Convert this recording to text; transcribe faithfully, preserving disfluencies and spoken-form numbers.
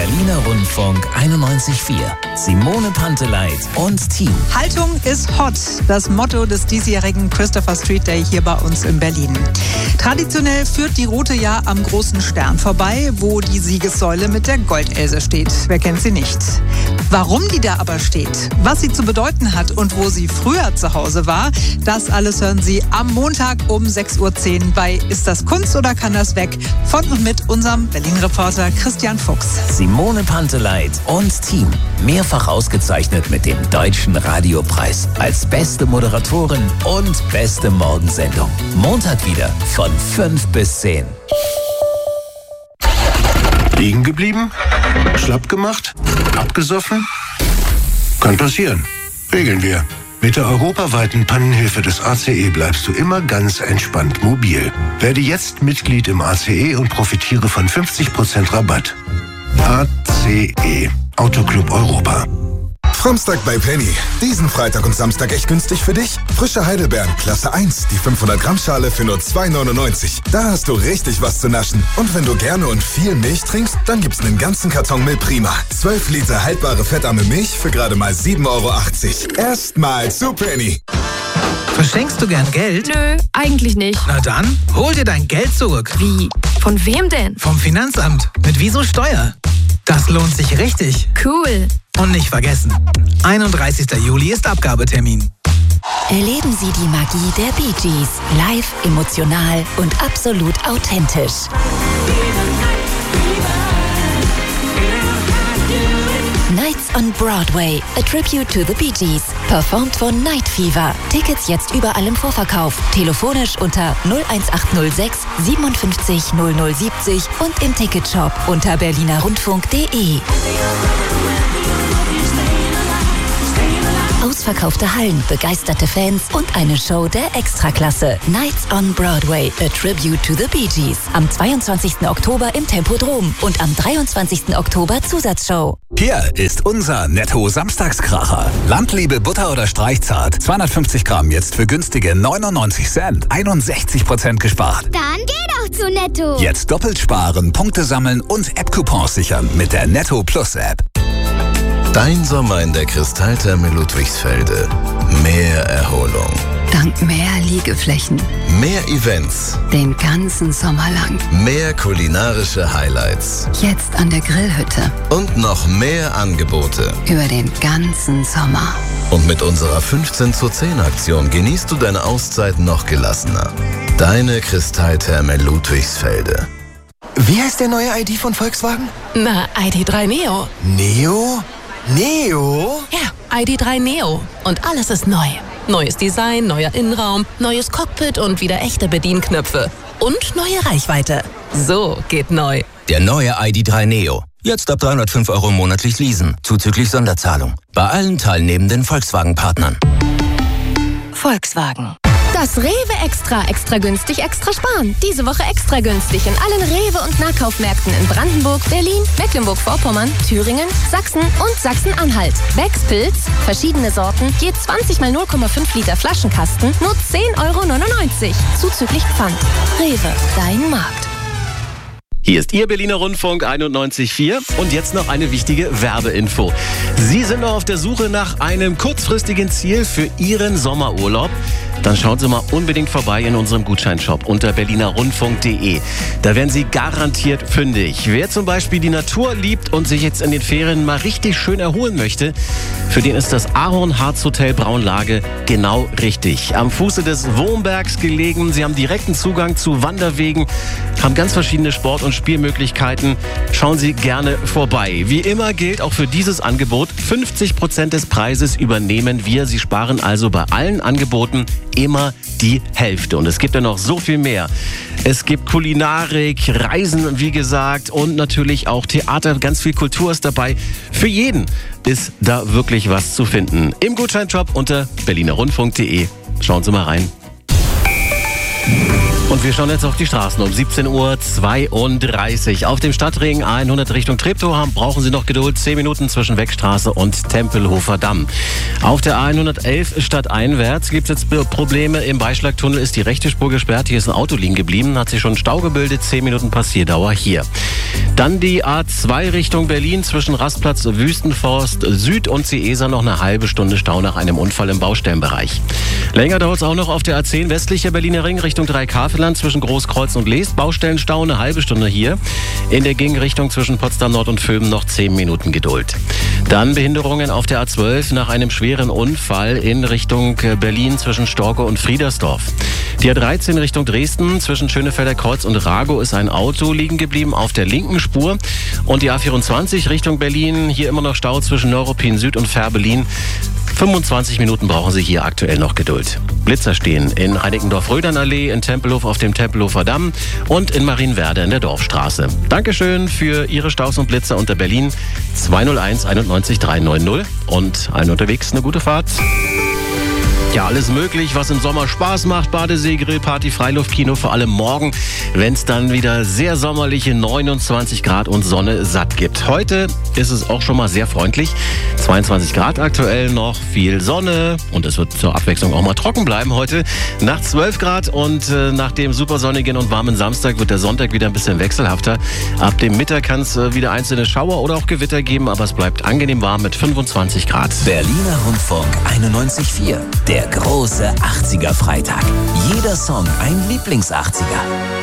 Berliner Rundfunk einundneunzig Komma vier. Simone Panteleit und Team. Haltung ist hot, das Motto des diesjährigen Christopher Street Day hier bei uns in Berlin. Traditionell führt die Route ja am großen Stern vorbei, wo die Siegessäule mit der Goldelse steht. Wer kennt sie nicht? Warum die da aber steht, was sie zu bedeuten hat und wo sie früher zu Hause war, das alles hören Sie am Montag um sechs Uhr zehn bei Ist das Kunst oder kann das weg? Von und mit unserem Berlin-Reporter Christian Fuchs. Simone Panteleit und Team. Mehrfach ausgezeichnet mit dem Deutschen Radiopreis als beste Moderatorin und beste Morgensendung. Montag wieder von fünf bis zehn. Liegen geblieben? Schlapp gemacht? Abgesoffen? Kann passieren. Regeln wir. Mit der europaweiten Pannenhilfe des A C E bleibst du immer ganz entspannt mobil. Werde jetzt Mitglied im A C E und profitiere von fünfzig Prozent Rabatt. A C E. Autoclub Europa. Framstag bei Penny. Diesen Freitag und Samstag echt günstig für dich. Frische Heidelbeeren, Klasse eins, die fünfhundert Gramm Schale für nur zwei neunundneunzig. Da hast du richtig was zu naschen. Und wenn du gerne und viel Milch trinkst, dann gibt's einen ganzen Karton Milprima. zwölf Liter haltbare fettarme Milch für gerade mal sieben Euro achtzig. Erstmal zu Penny. Verschenkst du gern Geld? Nö, eigentlich nicht. Na dann, hol dir dein Geld zurück. Wie? Von wem denn? Vom Finanzamt. Mit Wieso Steuer. Das lohnt sich richtig. Cool. Und nicht vergessen, einunddreißigster Juli ist Abgabetermin. Erleben Sie die Magie der Bee Gees. Live, emotional und absolut authentisch. Nights on Broadway, a tribute to the Bee Gees. Performt von Night Fever. Tickets jetzt überall im Vorverkauf. Telefonisch unter null eins acht null sechs siebenundfünfzig null null siebzig und im Ticketshop unter berliner rundfunk punkt de. Ausverkaufte Hallen, begeisterte Fans und eine Show der Extraklasse. Nights on Broadway, a tribute to the Bee Gees. Am zweiundzwanzigsten Oktober im Tempodrom und am dreiundzwanzigsten Oktober Zusatzshow. Hier ist unser Netto-Samstagskracher. Landliebe Butter oder Streichzart. zweihundertfünfzig Gramm jetzt für günstige neunundneunzig Cent. einundsechzig Prozent gespart. Dann geh doch zu Netto. Jetzt doppelt sparen, Punkte sammeln und App-Coupons sichern mit der Netto Plus App. Dein Sommer in der Kristalltherme Ludwigsfelde. Mehr Erholung. Dank mehr Liegeflächen. Mehr Events. Den ganzen Sommer lang. Mehr kulinarische Highlights. Jetzt an der Grillhütte. Und noch mehr Angebote. Über den ganzen Sommer. Und mit unserer fünfzehn zu zehn Aktion genießt du deine Auszeit noch gelassener. Deine Kristalltherme Ludwigsfelde. Wie heißt der neue I D von Volkswagen? Na, I D drei Neo. Neo? Neo? Ja, I D drei Neo. Und alles ist neu. Neues Design, neuer Innenraum, neues Cockpit und wieder echte Bedienknöpfe. Und neue Reichweite. So geht neu. Der neue I D drei Neo. Jetzt ab dreihundertfünf Euro monatlich leasen, zuzüglich Sonderzahlung. Bei allen teilnehmenden Volkswagen-Partnern. Volkswagen. Das Rewe Extra, extra günstig, extra sparen. Diese Woche extra günstig in allen Rewe- und Nahkaufmärkten in Brandenburg, Berlin, Mecklenburg-Vorpommern, Thüringen, Sachsen und Sachsen-Anhalt. Becks Pilz, verschiedene Sorten, je zwanzig mal null Komma fünf Liter Flaschenkasten, nur zehn Euro neunundneunzig. Zuzüglich Pfand. Rewe, dein Markt. Hier ist Ihr Berliner Rundfunk einundneunzig Komma vier und jetzt noch eine wichtige Werbeinfo. Sie sind noch auf der Suche nach einem kurzfristigen Ziel für Ihren Sommerurlaub? Dann schauen Sie mal unbedingt vorbei in unserem Gutscheinshop unter berliner rundfunk punkt de. Da werden Sie garantiert fündig. Wer zum Beispiel die Natur liebt und sich jetzt in den Ferien mal richtig schön erholen möchte, für den ist das Ahorn-Harz-Hotel Braunlage genau richtig. Am Fuße des Wurmbergs gelegen. Sie haben direkten Zugang zu Wanderwegen, haben ganz verschiedene Sport- und Spielmöglichkeiten. Schauen Sie gerne vorbei. Wie immer gilt auch für dieses Angebot, fünfzig Prozent des Preises übernehmen wir. Sie sparen also bei allen Angeboten immer die Hälfte. Und es gibt ja noch so viel mehr. Es gibt Kulinarik, Reisen, wie gesagt, und natürlich auch Theater. Ganz viel Kultur ist dabei. Für jeden ist da wirklich was zu finden. Im Gutscheinshop unter berliner rundfunk punkt de. Schauen Sie mal rein. Und wir schauen jetzt auf die Straßen um siebzehn Uhr zweiunddreißig. Auf dem Stadtring hundert Richtung Treptow haben, brauchen Sie noch Geduld. zehn Minuten zwischen Weckstraße und Tempelhofer Damm. Auf der A hundertelf stadteinwärts gibt es jetzt Probleme. Im Beischlagtunnel ist die rechte Spur gesperrt. Hier ist ein Auto liegen geblieben. Hat sich schon Stau gebildet. zehn Minuten Passierdauer hier. Dann die A zwei Richtung Berlin zwischen Rastplatz Wüstenforst Süd und Ciesa noch eine halbe Stunde Stau nach einem Unfall im Baustellenbereich. Länger dauert es auch noch auf der A zehn westlicher Berliner Ring Richtung Dreikafelland zwischen Großkreuz und Leest. Baustellenstau eine halbe Stunde hier. In der Gegenrichtung zwischen Potsdam Nord und Vöben noch zehn Minuten Geduld. Dann Behinderungen auf der A zwölf nach einem schweren Unfall in Richtung Berlin zwischen Storkow und Friedersdorf. Die A dreizehn Richtung Dresden zwischen Schönefelder Kreuz und Ragow ist ein Auto liegen geblieben auf der linken Spur. Und die A vierundzwanzig Richtung Berlin, hier immer noch Stau zwischen Neuruppin Süd und Fährberlin. fünfundzwanzig Minuten brauchen Sie hier aktuell noch Geduld. Blitzer stehen in Heinickendorf-Rödern-Allee, in Tempelhof auf dem Tempelhofer Damm und in Marienwerder in der Dorfstraße. Dankeschön für Ihre Staus und Blitzer unter Berlin zwei null eins einundneunzig dreihundertneunzig und allen unterwegs eine gute Fahrt. Ja, alles möglich, was im Sommer Spaß macht. Badesee, Grillparty, Freiluftkino, vor allem morgen, wenn es dann wieder sehr sommerliche neunundzwanzig Grad und Sonne satt gibt. Heute ist es auch schon mal sehr freundlich. zweiundzwanzig Grad aktuell noch, viel Sonne und es wird zur Abwechslung auch mal trocken bleiben heute. Nachts zwölf Grad und äh, nach dem supersonnigen und warmen Samstag wird der Sonntag wieder ein bisschen wechselhafter. Ab dem Mittag kann es äh, wieder einzelne Schauer oder auch Gewitter geben, aber es bleibt angenehm warm mit fünfundzwanzig Grad. Berliner Rundfunk einundneunzig Komma vier. Der große achtziger Freitag. Jeder Song ein Lieblings-achtziger.